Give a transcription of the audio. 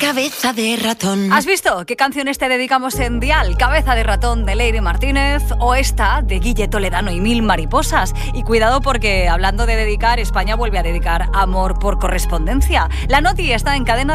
Cabeza de ratón. ¿Has visto qué canciones te dedicamos en Dial? Cabeza de ratón de Lady Martínez o esta de Guille Toledano y Mil mariposas. Y cuidado porque hablando de dedicar, España vuelve a dedicar amor por correspondencia. La noti está en cadena